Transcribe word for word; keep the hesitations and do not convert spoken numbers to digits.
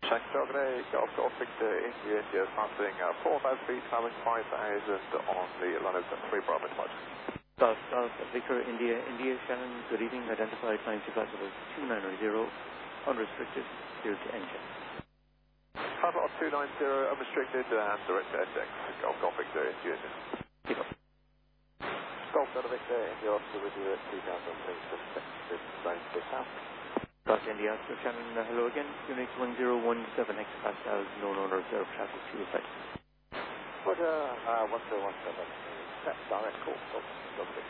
Thanks, Drogheda. Golf Golf Victor, India, India, passing uh, four five feet, traveling five thousand on the London three Bravo flight. Golf Golf Victor, India, India, Shannon, good evening. Identified flying to flight level two nine zero, unrestricted, cleared to engine. Flight level two nine zero, unrestricted, and direct to F X. Golf Golf Victor, India, India. Pick up. Golf Golf Victor, India, Oscar with you at two thousand six, zone six house. Golf India, Oscar, Shannon, uh, hello again. Unix one zero one seven X Pascal, known owner, observed traffic to your flight. What, uh, uh, one zero one seven, that's direct call, Golf Golf Victor.